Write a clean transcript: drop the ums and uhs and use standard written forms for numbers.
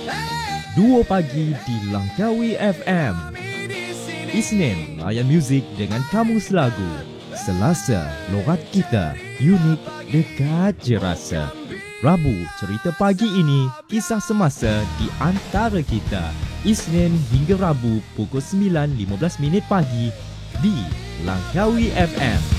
Duo Pagi di Langkawi FM. Isnin, layan muzik dengan kamus lagu. Selasa, logat kita, unik, dekat je rasa. Rabu, cerita pagi ini, kisah semasa di antara kita. Isnin hingga Rabu, pukul 9.15 pagi di Langkawi FM.